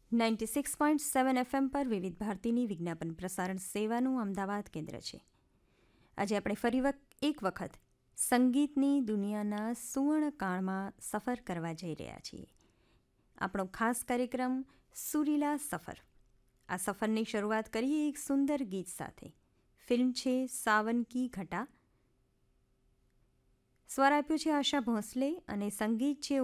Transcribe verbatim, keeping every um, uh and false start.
Ninety six point seven FM પર વિવિધ ભારતીની વિજ્ઞાપન પ્રસારણ સેવાનું અમદાવાદ કેન્દ્ર છે. આજે આપણે ફરી એક વખત સંગીતની દુનિયાના સુવર્ણકાળમાં સફર કરવા જઈ રહ્યા છીએ. આપણો ખાસ કાર્યક્રમ સુરીલા સફર. આ સફરની શરૂઆત કરીએ એક સુંદર ગીત સાથે. ફિલ્મ છે સાવન કી ઘટા. સ્વર આપ્યો છે આશા ભોંસલે અને સંગીત છે